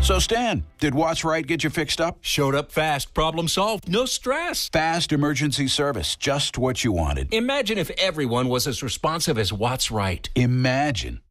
So Stan, did What's Right get you fixed up? Showed up fast, problem solved, no stress. Fast emergency service, just what you wanted. Imagine if everyone was as responsive as What's Right. Imagine.